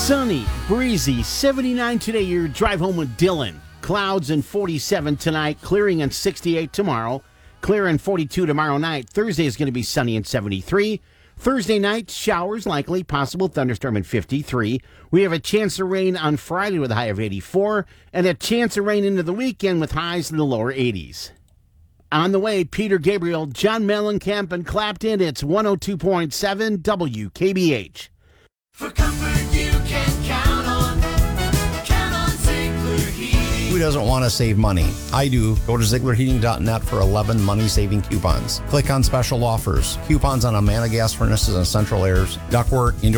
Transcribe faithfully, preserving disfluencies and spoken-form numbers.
Sunny, breezy, seventy-nine today. Your drive home with Dylan. Clouds and forty-seven tonight, clearing and sixty-eight tomorrow. Clear and forty-two tomorrow night. Thursday is going to be sunny and seventy-three. Thursday night, showers likely, possible thunderstorm and fifty-three. We have a chance of rain on Friday with a high of eighty-four, and a chance of rain into the weekend with highs in the lower eighties. On the way, Peter Gabriel, John Mellencamp, and Clapton. It's one oh two point seven W K B H. For comfort you can count on, count on Ziegler Heating. Who doesn't want to save money? I do. Go to Ziegler Heating dot net for eleven money-saving coupons. Click on special offers. Coupons on Amana gas furnaces and central airs, ductwork, indoor